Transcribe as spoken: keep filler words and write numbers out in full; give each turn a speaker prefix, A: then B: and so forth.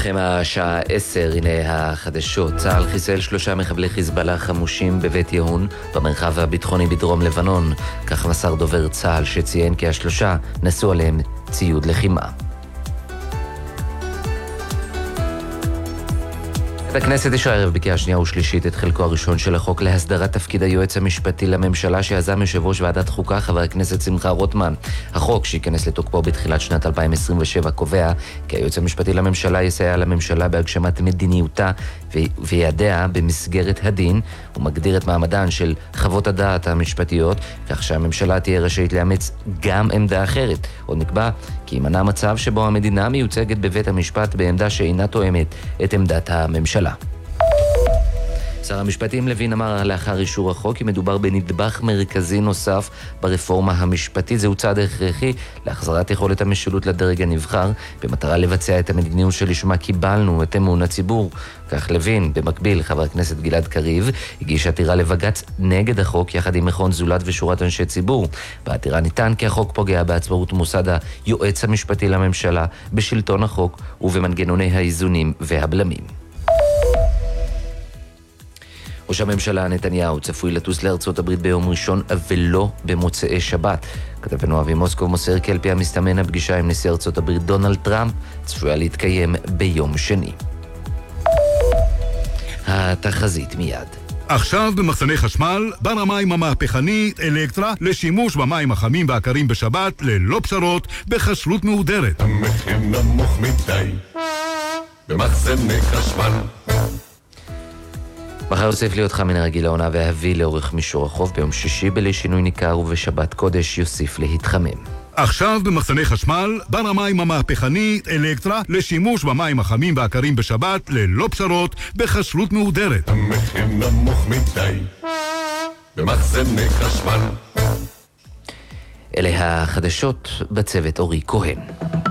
A: לכם השעה עשר, הנה החדשות. צה"ל חיסל שלושה מחבלי חיזבאללה חמושים בבית יהון במרחב הביטחוני בדרום לבנון. כך מסר דובר צה"ל שציין כי השלושה נשאו עליהם ציוד לחימה. הכנסת אישרה הערב בקריאה שנייה ושלישית את חלקו הראשון של החוק להסדרת תפקיד היועץ המשפטי לממשלה שיזם יושב ראש ועדת חוקה חבר הכנסת שמחה רוטמן. החוק שייכנס לתוקפו בתחילת שנת אלפיים עשרים ושבע קובע כי היועץ המשפטי לממשלה יסייע לממשלה בהגשמת מדיניותה ויעדיה במסגרת הדין, ומגדיר את מעמדן של חוות הדעת המשפטיות כך שהממשלה תהיה רשאית לאמץ גם עמדה אחרת. עוד נקבע כי יימנע מצב שבו המדינה מיוצגת בבית המשפט בעמדה שאינה תואמת את עמדת הממשלה. שר המשפטים לוין אמר לאחר אישור החוק כי מדובר בנדבך מרכזי נוסף ברפורמה המשפטית. זהו צעד הכרחי להחזרת יכולת המשילות לדרג הנבחר במטרה לבצע את המדיניות שלשמה קיבלנו את אמון הציבור. כך לוין. במקביל, חבר הכנסת גלעד קריב הגיש עתירה לבג"ץ נגד החוק יחד עם מכון זולת ושורת אנשי ציבור. בעתירה נטען כי החוק פוגע בעצמאות מוסד היועץ המשפטי לממשלה, בשלטון החוק ובמנגנוני האיזונים והבלמים. ראש הממשלה נתניהו צפוי לטוס לארצות הברית ביום ראשון ולא במוצאי שבת. כתבנו אבי מוסקוב מוסר כי על פי המסתמן הפגישה עם נשיא ארצות הברית דונלד טראמפ צפויה להתקיים ביום שני. התחזית מיד.
B: עכשיו במחסני חשמל, בר המים המהפכנית אלקטרה לשימוש במים החמים והקרים בשבת ללא פשרות בחשלות מהודרת.
C: המחיר נמוך מדי במחסני חשמל.
A: מחר יוסיף להיות חם מן הרגיל העונה והביא לאורך מישור החוף. ביום שישי בלי שינוי ניכר ובשבת קודש יוסיף להתחמם.
B: עכשיו במחסני חשמל, בר המים המהפכנית אלקטרה לשימוש במים החמים והקרים בשבת ללא פשרות בחשלות מהודרת.
C: המחיר נמוך מדי במחסני חשמל.
A: אלה החדשות, בצוות אורי כהן.